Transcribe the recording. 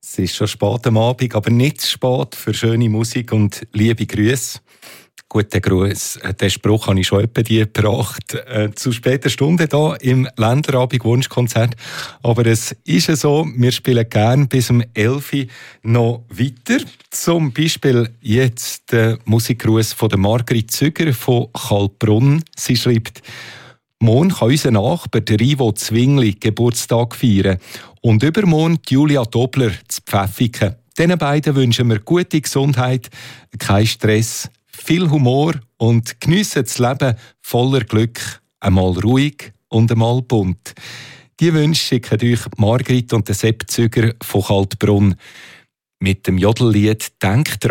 Es ist schon spät am Abend, aber nicht zu spät für schöne Musik und liebe Grüße. Gut, den Gruß, den Spruch habe ich schon etwa gebracht, zu später Stunde hier im Länderabend-Wunschkonzert. Aber es ist so, wir spielen gerne bis um 11 Uhr noch weiter. Zum Beispiel jetzt der Musikgruß von der Margrit Züger von Kaltbrunn. Sie schreibt: Morgen kann unser Nachbar, der Ivo Zwingli, Geburtstag feiern. Und übermorgen Julia Dobler zu Pfäffiken. Diesen beiden wünschen wir gute Gesundheit, kein Stress, viel Humor und geniessen das Leben voller Glück. Einmal ruhig und einmal bunt. Die Wünsche schicken euch Margrit und der Sepp Züger von Kaltbrunn mit dem Jodellied «Denk dran».